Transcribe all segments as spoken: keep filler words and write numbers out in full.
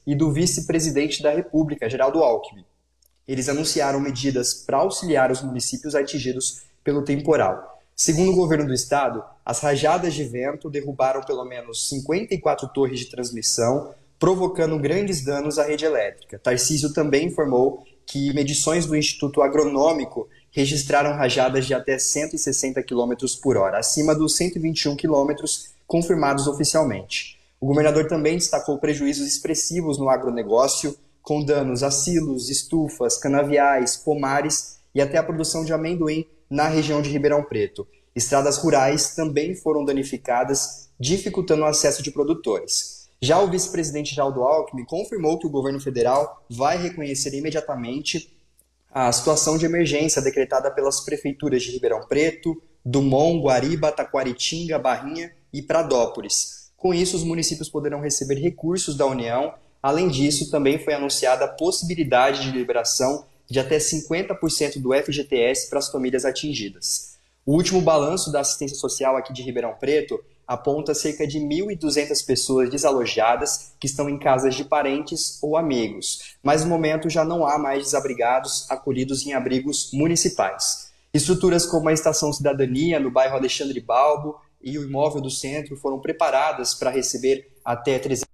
e do vice-presidente da República, Geraldo Alckmin. Eles anunciaram medidas para auxiliar os municípios atingidos pelo temporal. Segundo o governo do estado, as rajadas de vento derrubaram pelo menos cinquenta e quatro torres de transmissão, provocando grandes danos à rede elétrica. Tarcísio também informou que medições do Instituto Agronômico registraram rajadas de até cento e sessenta quilômetros por hora, acima dos cento e vinte e um quilômetros confirmados oficialmente. O governador também destacou prejuízos expressivos no agronegócio, com danos a silos, estufas, canaviais, pomares e até a produção de amendoim na região de Ribeirão Preto. Estradas rurais também foram danificadas, dificultando o acesso de produtores. Já o vice-presidente Geraldo Alckmin confirmou que o governo federal vai reconhecer imediatamente a situação de emergência decretada pelas prefeituras de Ribeirão Preto, Dumont, Guariba, Taquaritinga, Barrinha e Pradópolis. Com isso, os municípios poderão receber recursos da União. Além disso, também foi anunciada a possibilidade de liberação de até cinquenta por cento do F G T S para as famílias atingidas. O último balanço da assistência social aqui de Ribeirão Preto aponta cerca de mil e duzentas pessoas desalojadas que estão em casas de parentes ou amigos, mas no momento já não há mais desabrigados acolhidos em abrigos municipais. Estruturas como a Estação Cidadania, no bairro Alexandre Balbo, e o Imóvel do Centro foram preparadas para receber até trezentos.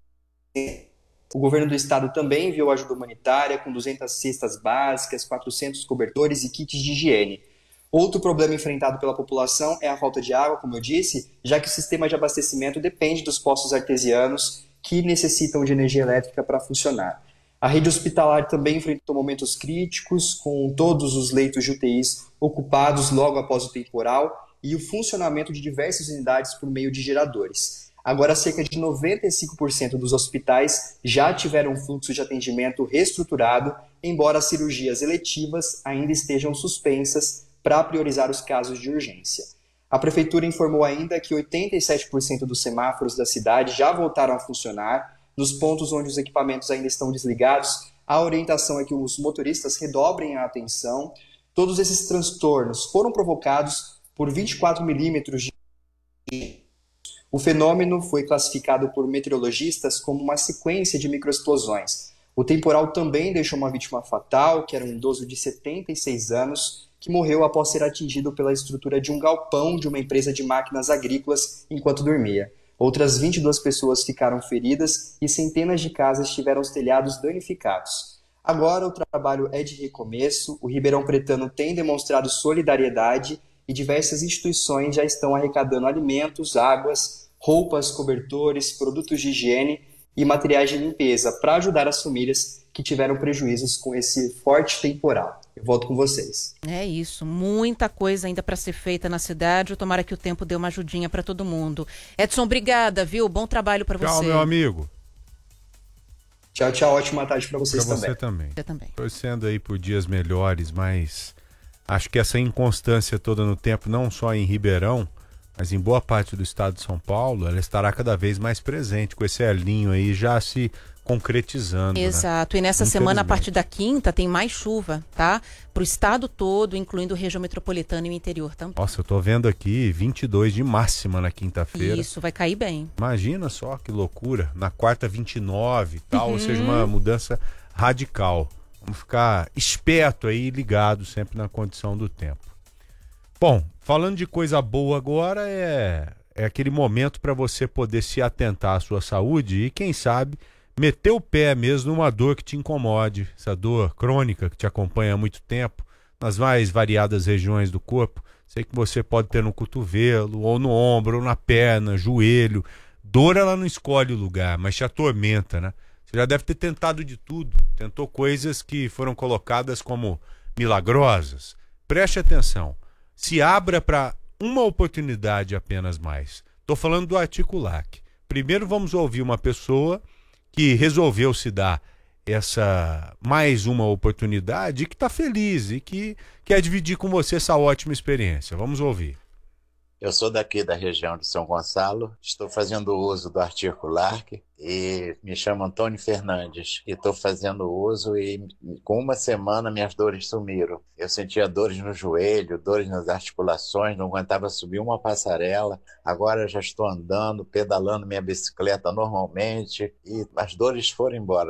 O governo do estado também enviou ajuda humanitária com duzentas cestas básicas, quatrocentos cobertores e kits de higiene. Outro problema enfrentado pela população é a falta de água, como eu disse, já que o sistema de abastecimento depende dos poços artesianos que necessitam de energia elétrica para funcionar. A rede hospitalar também enfrentou momentos críticos, com todos os leitos de U T Is ocupados logo após o temporal e o funcionamento de diversas unidades por meio de geradores. Agora, cerca de noventa e cinco por cento dos hospitais já tiveram um fluxo de atendimento reestruturado, embora as cirurgias eletivas ainda estejam suspensas para priorizar os casos de urgência. A Prefeitura informou ainda que oitenta e sete por cento dos semáforos da cidade já voltaram a funcionar. Nos pontos onde os equipamentos ainda estão desligados, a orientação é que os motoristas redobrem a atenção. Todos esses transtornos foram provocados por vinte e quatro milímetros de... O fenômeno foi classificado por meteorologistas como uma sequência de microexplosões. O temporal também deixou uma vítima fatal, que era um idoso de setenta e seis anos, que morreu após ser atingido pela estrutura de um galpão de uma empresa de máquinas agrícolas enquanto dormia. Outras vinte e duas pessoas ficaram feridas e centenas de casas tiveram os telhados danificados. Agora o trabalho é de recomeço, o Ribeirão Pretano tem demonstrado solidariedade e diversas instituições já estão arrecadando alimentos, águas, roupas, cobertores, produtos de higiene e materiais de limpeza para ajudar as famílias que tiveram prejuízos com esse forte temporal. Eu volto com vocês. É isso, muita coisa ainda para ser feita na cidade. Tomara que o tempo dê uma ajudinha para todo mundo. Edson, obrigada, viu? Bom trabalho para você. Tchau, meu amigo. Tchau, tchau. Ótima tarde para vocês pra também. Você também. Você também. Torcendo aí por dias melhores, mas acho que essa inconstância toda no tempo, não só em Ribeirão, mas em boa parte do estado de São Paulo, ela estará cada vez mais presente, com esse elinho aí já se concretizando. Exato, né? E nessa semana, a partir da quinta, tem mais chuva, tá? Pro estado todo, incluindo região metropolitana e o interior também. Nossa, eu tô vendo aqui vinte e dois de máxima na quinta-feira. Isso, vai cair bem. Imagina só que loucura. Na quarta, vinte e nove e tal, Uhum. ou seja, uma mudança radical. Vamos ficar esperto aí, ligado sempre na condição do tempo. Bom, falando de coisa boa agora, é, é aquele momento para você poder se atentar à sua saúde e, quem sabe, meter o pé mesmo numa dor que te incomode, essa dor crônica que te acompanha há muito tempo, nas mais variadas regiões do corpo. Sei que você pode ter no cotovelo, ou no ombro, ou na perna, joelho. Dor, ela não escolhe o lugar, mas te atormenta, né? Você já deve ter tentado de tudo. Tentou coisas que foram colocadas como milagrosas. Preste atenção. Se abra para uma oportunidade apenas mais. Estou falando do Articulac. Primeiro vamos ouvir uma pessoa que resolveu se dar essa mais uma oportunidade e que está feliz e que quer dividir com você essa ótima experiência. Vamos ouvir. Eu sou daqui da região de São Gonçalo, estou fazendo uso do Articulac e me chamo Antônio Fernandes. E estou fazendo uso e com uma semana minhas dores sumiram. Eu sentia dores no joelho, dores nas articulações, não aguentava subir uma passarela. Agora já estou andando, pedalando minha bicicleta normalmente e as dores foram embora.